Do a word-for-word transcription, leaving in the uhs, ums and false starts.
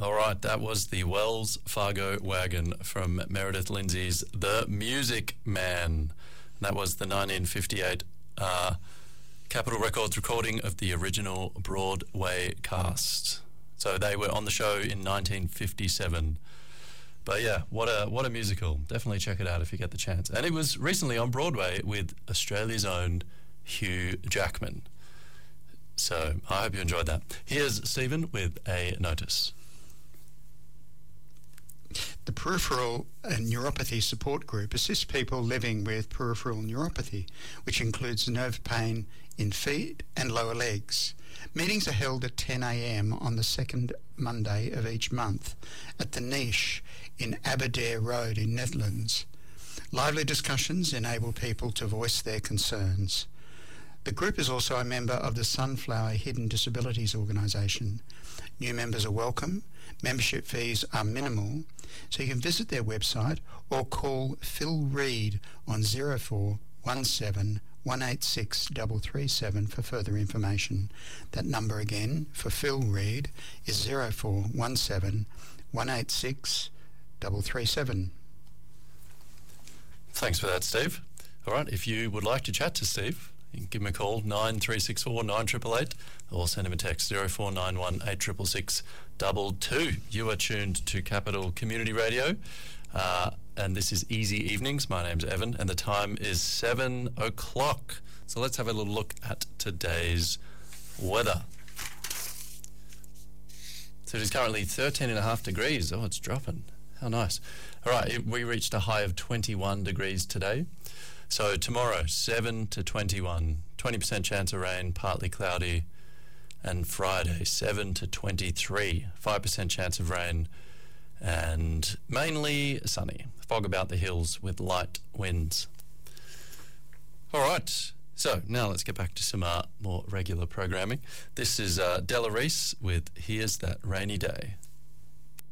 All right, that was the Wells Fargo Wagon from Meredith Lindsay's The Music Man. That was the nineteen fifty-eight uh, Capitol Records recording of the original Broadway cast. So they were on the show in nineteen fifty-seven. But yeah, what a what a musical. Definitely check it out if you get the chance. And it was recently on Broadway with Australia's own Hugh Jackman. So I hope you enjoyed that. Here's Stephen with a notice. The Peripheral Neuropathy Support Group assists people living with peripheral neuropathy, which includes nerve pain in feet and lower legs. Meetings are held at ten a.m. on the second Monday of each month at the Niche in Aberdare Road in Netherlands. Lively discussions enable people to voice their concerns. The group is also a member of the Sunflower Hidden Disabilities Organisation. New members are welcome. Membership fees are minimal, so you can visit their website or call Phil Reid on zero four one seven one eight six three three seven for further information. That number again for Phil Reid is zero four one seven one eight six three three seven. Thanks for that, Steve. All right, if you would like to chat to Steve, you can give him a call, nine three six four nine eight eight eight, or send him a text, zero four nine one eight six six six two. You are tuned to Capital Community Radio, uh, and this is Easy Evenings. My name's Evan, and the time is seven o'clock. So let's have a little look at today's weather. So it is currently thirteen and a half degrees. Oh, it's dropping. How nice. All right, we reached a high of twenty-one degrees today. So tomorrow, seven to twenty-one, twenty percent chance of rain, partly cloudy. And Friday, seven to twenty-three, five percent chance of rain, and mainly sunny. Fog about the hills with light winds. All right, so now let's get back to some uh, more regular programming. This is uh, Della Reese with Here's That Rainy Day.